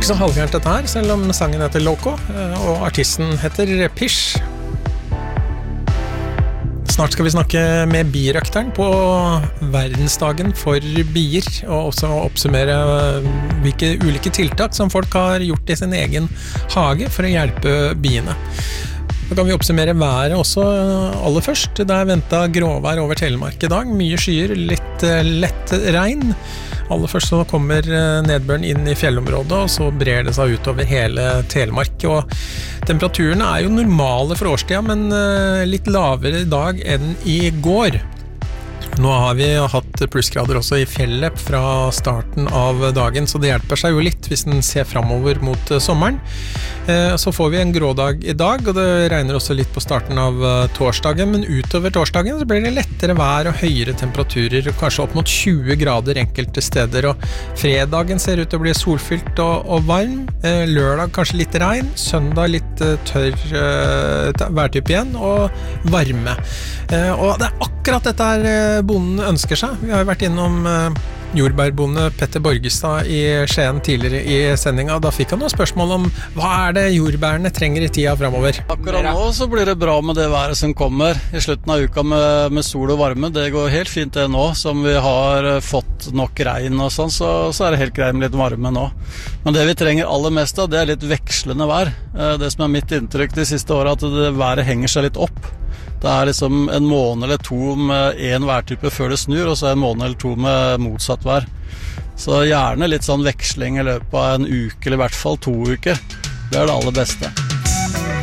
ikke så halvgærent dette her, selv om sangen heter Loco, og artisten heter Pish. Snart skal vi snakke med birøkteren på verdensdagen for bier, og også oppsummere hvilke ulike tiltak som folk har gjort i sin egen hage for å hjelpe biene. Så kan vi oppsummere været også aller først. Det ventet gråvær over Telemark i dag, mye skyer, litt lett regn. Aller først så kommer nedbøren inn i fjellområdet, og så brer det seg ut over hele Telemark. Og temperaturene jo normale for årstida, men litt lavere i dag enn i går. Nå har vi hatt plussgrader også i fjellet fra starten av dagen, så det hjelper seg jo litt hvis den ser fremover mot sommeren. Så får vi en grådag i dag, og det regner også litt på starten av torsdagen, men utover torsdagen så blir det lettere vær og høyere temperaturer, kanskje opp mot 20 grader enkelte steder, og fredagen ser ut til å bli solfylt og varm, lørdag kanskje litt regn, søndag litt tørr værtype igjen, og varme. Og det akkurat dette her bonden ønsker seg. Vi har jo vært innom jordbærbonde Petter Borgestad i Skien tidligere i sendinga. Da fikk han noen spørsmål om hva det jordbærene trenger i tida fremover. Akkurat nå så blir det bra med det været som kommer i slutten av uka med sol og varme. Det går helt fint det nå, som vi har fått nok regn og sånn, så det helt greit med litt varme nå. Men det vi trenger aller mest av, det litt vekslende vær. Det som mitt inntrykk de siste årene, at det været henger seg litt opp. Det liksom en måned eller to med en værtype før det snur, og så en måned eller to med motsatt vær. Så gjerne litt sånn veksling i løpet av en uke, eller i hvert fall 2 uker. Det det aller beste.